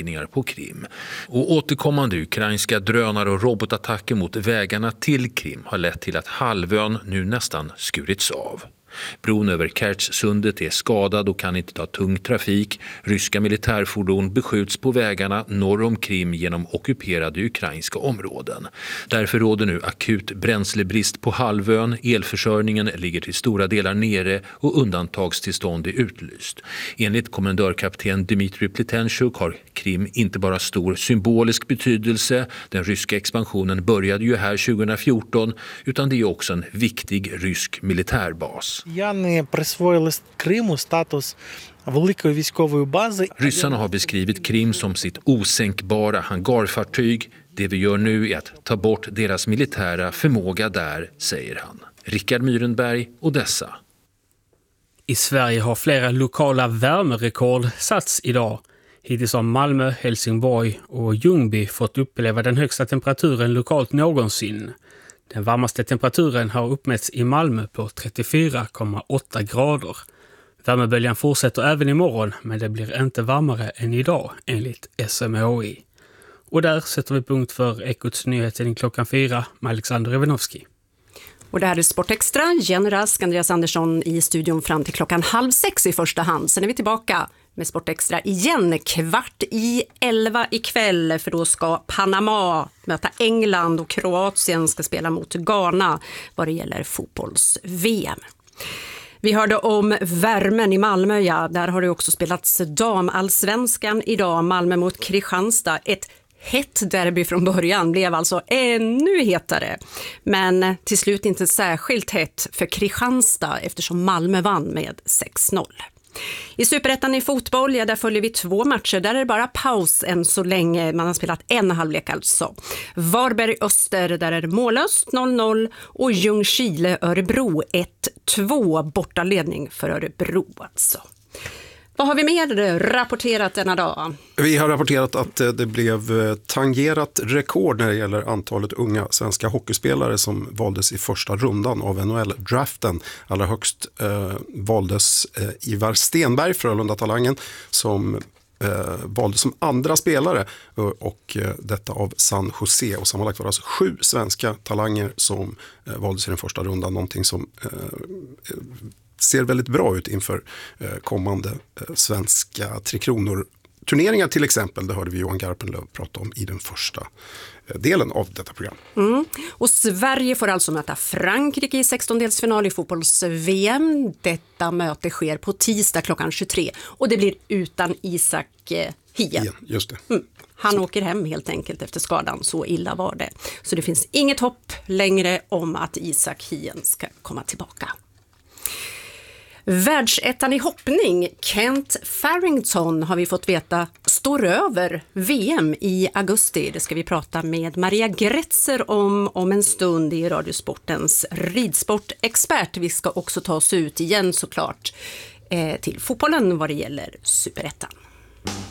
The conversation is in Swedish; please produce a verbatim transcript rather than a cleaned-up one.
anläggningar på Krim. Och återkommande ukrainska drönare och robotattacker mot vägarna till Krim har lett till att halvön nu nästan skurits av. Bron över Kertjsundet är skadad och kan inte ta tung trafik. Ryska militärfordon beskjuts på vägarna norr om Krim genom ockuperade ukrainska områden. Därför råder nu akut bränslebrist på halvön. Elförsörjningen ligger till stora delar nere och undantagstillstånd är utlyst. Enligt kommendörkapten Dmitry Pletenchuk har Krim inte bara stor symbolisk betydelse. Den ryska expansionen började ju här tjugo fjorton, utan det är också en viktig rysk militärbas. Ryssarna har beskrivit Krim som sitt osänkbara hangarfartyg. Det vi gör nu är att ta bort deras militära förmåga där, säger han. Rickard Myrenberg, Odessa. I Sverige har flera lokala värmerekord satts idag. Hittills har Malmö, Helsingborg och Ljungby fått uppleva den högsta temperaturen lokalt någonsin. Den varmaste temperaturen har uppmätts i Malmö på trettiofyra komma åtta grader. Värmeböljan fortsätter även imorgon, men det blir inte varmare än idag enligt S M H I. Och där sätter vi punkt för Ekots nyheter klockan fyra med Alexander Evenovski. Och det här är Sportextra. Jenny Rask, Andreas Andersson i studion fram till klockan halv sex i första hand. Sen är vi tillbaka med Sportextra igen kvart i elva ikväll, för då ska Panama möta England och Kroatien ska spela mot Ghana vad det gäller fotbolls-V M. Vi hörde om värmen i Malmö, ja, där har det också spelats damallsvenskan idag, Malmö mot Kristianstad. Ett hett derby från början blev alltså ännu hetare, men till slut inte särskilt hett för Kristianstad eftersom Malmö vann med sex noll. I Superettan i fotboll, ja, där följer vi två matcher. Där är det bara paus än så länge. Man har spelat en halvlek alltså. Varberg-Öster, där är det mållöst noll noll. Och Ljungskile-Örebro ett två, bortaledning för Örebro alltså. Vad har vi mer rapporterat denna dag? Vi har rapporterat att det blev tangerat rekord när det gäller antalet unga svenska hockeyspelare som valdes i första rundan av N H L-draften. Allra högst eh, valdes eh, Ivar Stenberg, Frölunda-talangen, som eh, valdes som andra spelare och eh, detta av San Jose. Och sammanlagt var det alltså sju svenska talanger som eh, valdes i den första rundan, någonting som eh, ser väldigt bra ut inför eh, kommande eh, svenska Tre Kronor-turneringar till exempel. Det hörde vi Johan Garpenlöv prata om i den första eh, delen av detta program. Mm. Och Sverige får alltså möta Frankrike i sextondelsfinal i fotbolls-V M. Detta möte sker på tisdag klockan tjugotre och det blir utan Isak eh, Hien. Igen, just det. Mm. Han så. åker hem helt enkelt efter skadan, så illa var det. Så det finns inget hopp längre om att Isak Hien ska komma tillbaka. Världsettan i hoppning, Kent Farrington, har vi fått veta står över V M i augusti. Det ska vi prata med Maria Gretzer om om en stund i Radiosportens ridsportexpert. Vi ska också ta oss ut igen såklart eh, till fotbollen vad det gäller Superettan.